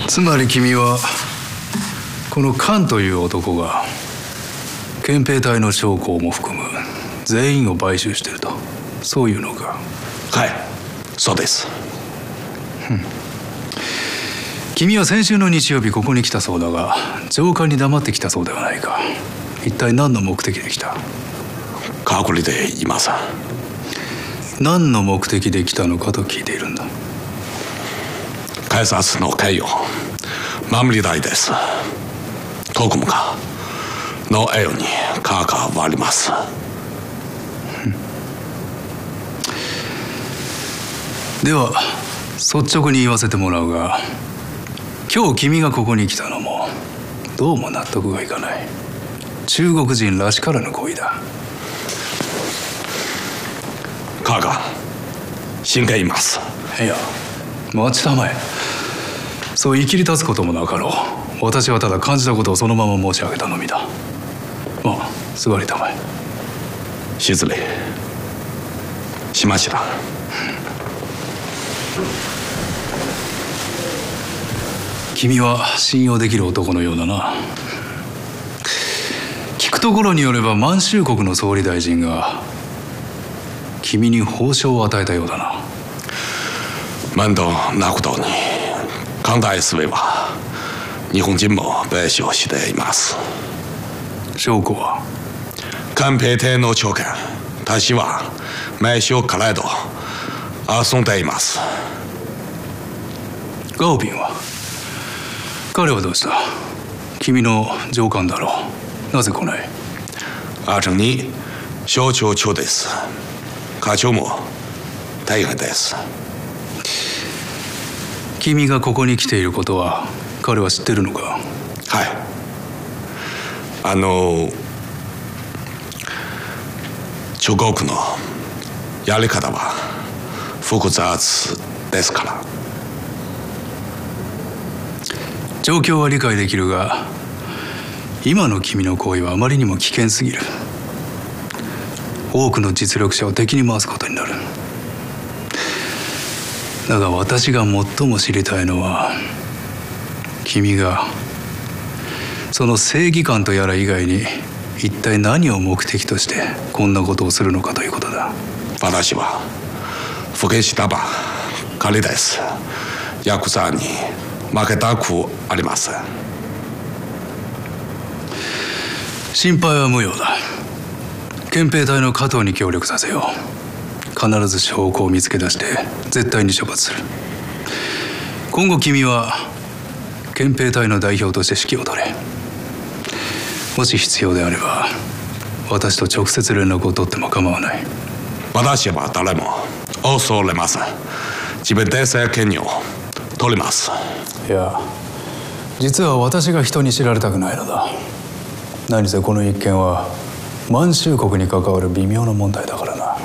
つまり君はこのカンという男が憲兵隊の将校も含む全員を買収していると、そういうのか。 はい、そうです。 君は先週の日曜日ここに来たそうだが、上官に黙ってきたそうではないか。一体何の目的で来た？ 隔離でいます。 何の目的で来たのかと聞いているんだ。 警察の警護守りたいです。特務課の栄誉に関わります。 では率直に言わせてもらうが、今日君がここに来たのもどうも納得がいかない。中国人らしからぬ行為だ。 課が真剣います。 いや、待ちたまえ。そう言い切り立つこともなかろう。私はただ感じたことをそのまま申し上げたのみだ。まあ座りたまえ。 失礼しました。 君は信用できる男のようだな。聞くところによれば満州国の総理大臣が君に褒章を与えたようだな。 面倒なことに考えすれば日本人も弁償しています。 証拠は？ 憲兵隊の長官たちは名称からど遊んでいます。 ガオビンは？彼はどうした？君の上官だろう。なぜ来ない？ 阿成に省庁長です。課長も大変です。 君がここに来ていることは彼は知ってるのか？ はい。中国のやり方は複雑ですから。 状況は理解できるが、今の君の行為はあまりにも危険すぎる。多くの実力者を敵に回すことになる。だが私が最も知りたいのは、君がその正義感とやら以外に一体何を目的としてこんなことをするのかということだ。 私は不敬したばかりです。ヤクザに負けたくありません。 心配は無用だ。憲兵隊の加藤に協力させよう。必ず証拠を見つけ出して絶対に処罰する。今後君は憲兵隊の代表として指揮を執れ。もし必要であれば私と直接連絡を取っても構わない。 私は誰も恐れません。自分で責任を取ります。 いや、実は私が人に知られたくないのだ。何せこの一件は満州国に関わる微妙な問題だからな。